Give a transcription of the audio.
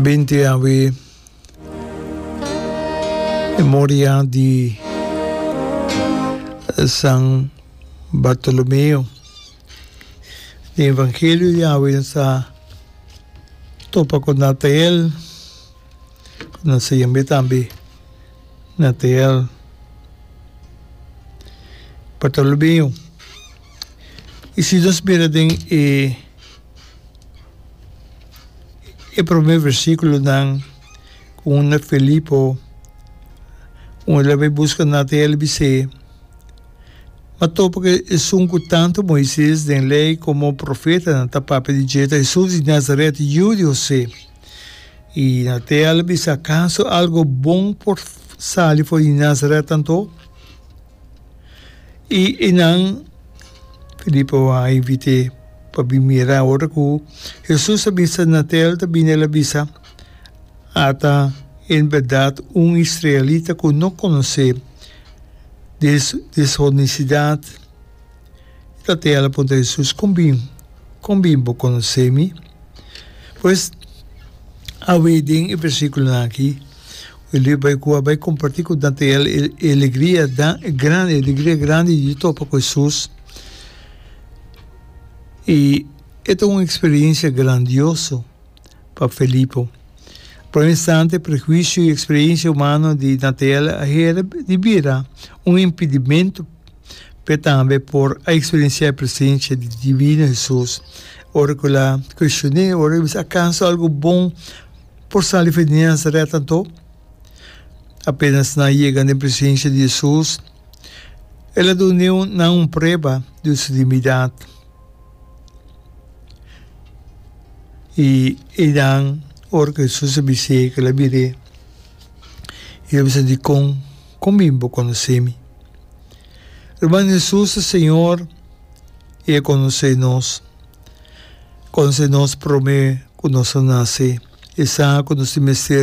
20 ave memoria di San Bartolomeo. Di Evangelio Yahweh sa topa ko Natael na sa yambi tambi Natael Bartolomeo. Isi dos birading primeiro versículo ng kung na Filipo kung labay busca Natael bise matopa que sungo tanto Moisés den lei como profeta na tapapa de Jesus de Nazaré Yudi José e Natael bise acaso algo bom por sair de Nazaré tanto e inang Filipo a invite para ora ko Jesus sabi sa Natael tabi nila bisa ata en verdad israelita que não conhece desonestidade Natael aponta Jesus combim vou conhecer-me pois a wedding e versículo aqui ele vai compartilhar com Natael alegria grande de topa com Jesus. E é uma experiência grandiosa para Filipe. Por um instante, prejuízo e experiência humana de Natael era de vira impedimento também por a experiência da presença de divino Jesus. Ora que lá questionei, ora acaso algo bom por sair de Nazaré tanto? Apenas na chegada da presença de Jesus, ela deu uma prova de sua divindade. E dan ora que Jesus disse que ela viré e ele disse comigo conhece-me. Irmão Jesus, Senhor, e conhece-nos por me que nós nasce e sabe que nós